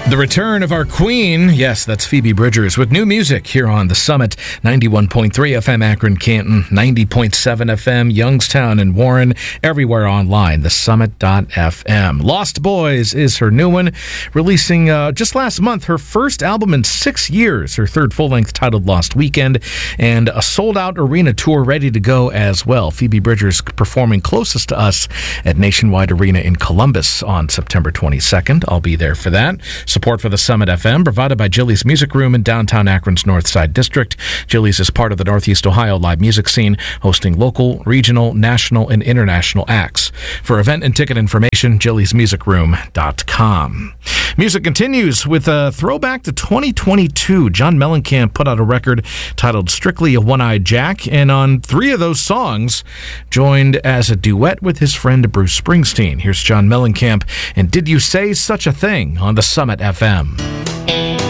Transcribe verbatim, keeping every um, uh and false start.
The return of our queen. Yes, that's Phoebe Bridgers with new music here on The Summit. ninety-one point three F M Akron, Canton, ninety point seven F M Youngstown and Warren, everywhere online, the summit dot f m. Lost Boys is her new one, releasing uh, just last month her first album in six years, her third full-length titled Lost Weekend, and a sold-out arena tour ready to go as well. Phoebe Bridgers performing closest to us at Nationwide Arena in Columbus on September twenty-second. I'll be there for that. Support for the Summit F M provided by Jilly's Music Room in downtown Akron's Northside District. Jilly's is part of the Northeast Ohio live music scene, hosting local, regional, national, and international acts. For event and ticket information, jillys music room dot com. Music continues with a throwback to twenty twenty-two. John Mellencamp put out a record titled Strictly a One-Eyed Jack, and on three of those songs, joined as a duet with his friend Bruce Springsteen. Here's John Mellencamp and Did You Say Such a Thing on the Summit F M.